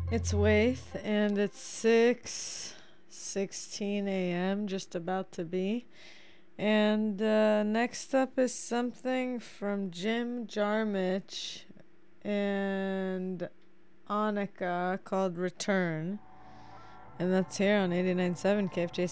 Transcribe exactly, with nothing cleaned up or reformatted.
It's Waith, and it's six sixteen a m, just about to be. And uh, next up is something from Jim Jarmusch and Annika called Return. And that's here on eighty-nine point seven K F J